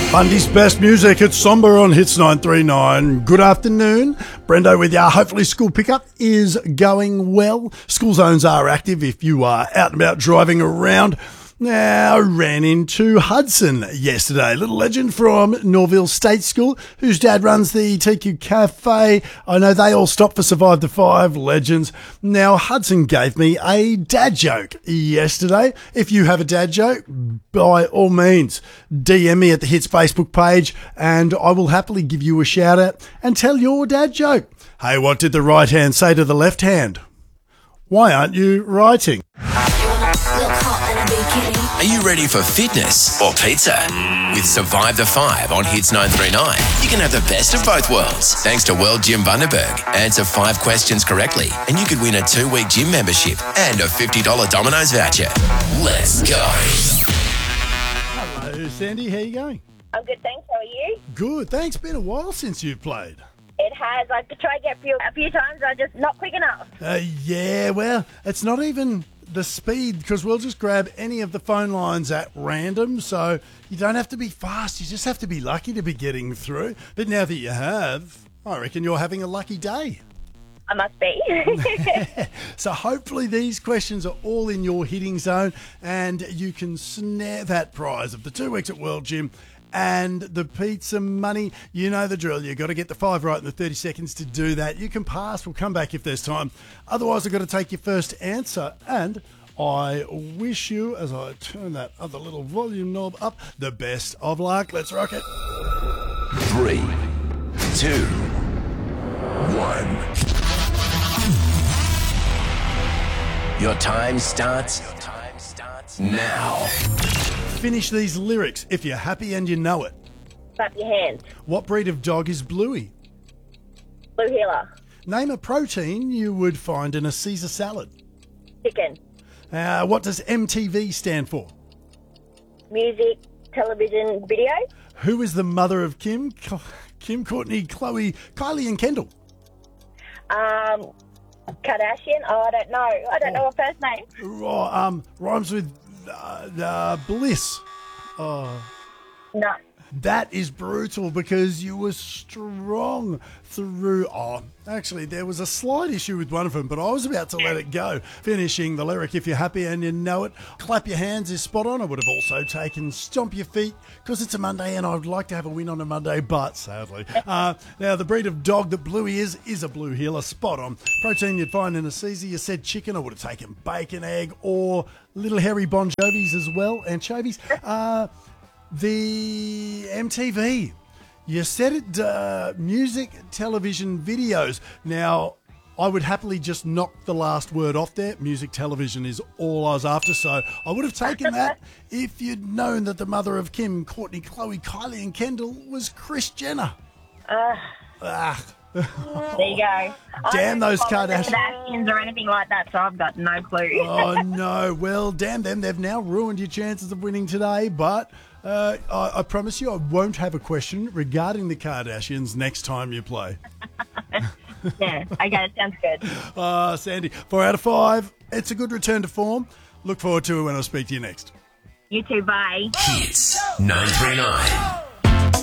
Monday's best music, it's Somber on Hits 939. Good afternoon. Brendo with you. Hopefully school pickup is going well. School zones are active if you are out and about driving around. Now, I ran into Hudson yesterday, little legend from Norville State School, whose dad runs the TQ Cafe. I know they all stop for Survive the Five legends. Now, Hudson gave me a dad joke yesterday. If you have a dad joke, by all means, DM me at the Hits Facebook page and I will happily give you a shout out and tell your dad joke. Hey, what did the right hand say to the left hand? Why aren't you writing? Are you ready for fitness or pizza? With Survive the Five on Hits 939, you can have the best of both worlds. Thanks to World Gym Bundaberg. Answer 5 questions correctly and you could win a 2-week gym membership and a $50 Domino's voucher. Let's go. Hello, Sandy. How you going? I'm good, thanks. How are you? Good. Thanks. Been a while since you've played. It has. I've tried to get a few times. I'm just not quick enough. Yeah, well, it's not even the speed, because we'll just grab any of the phone lines at random, so you don't have to be fast, you just have to be lucky to be getting through. But now that you have, I reckon you're having a lucky day. I must be. So hopefully these questions are all in your hitting zone and you can snare that prize of the 2 weeks at World Gym and the pizza money. You know the drill. You've got to get the 5 right in the 30 seconds to do that. You can pass. We'll come back if there's time. Otherwise, I've got to take your first answer. And I wish you, as I turn that other little volume knob up, the best of luck. Let's rock it. 3, 2, 1. Your time starts now. Finish these lyrics if you're happy and you know it. Clap your hands. What breed of dog is Bluey? Blue Healer. Name a protein you would find in a Caesar salad. Chicken. What does MTV stand for? Music, television, video. Who is the mother of Kim, Courtney, Chloe, Kylie and Kendall? Kardashian. Oh, I don't know. I don't know her first name. Rhymes with Bliss. Oh. No. That is brutal because you were strong through. Oh, actually, there was a slight issue with one of them, but I was about to let it go. Finishing the lyric, if you're happy and you know it, clap your hands is spot on. I would have also taken stomp your feet because it's a Monday and I would like to have a win on a Monday, but sadly. Now, the breed of dog that Bluey is a Blue Healer. Spot on. Protein you'd find in a Caesar, you said chicken. I would have taken bacon, egg, or little hairy Bon Jovis as well, anchovies. The MTV, you said it, music, television, videos. Now, I would happily just knock the last word off there. Music, television is all I was after, so I would have taken that if you'd known that the mother of Kim, Courtney, Chloe, Kylie and Kendall was Kris Jenner. There you go. Damn those Kardashians or anything like that, so I've got no clue. Oh, no. Well, damn them. They've now ruined your chances of winning today, but I promise you I won't have a question regarding the Kardashians next time you play. Yeah, okay, that sounds good. Sandy, 4 out of 5. It's a good return to form. Look forward to it when I speak to you next. You too, bye. Hits 939.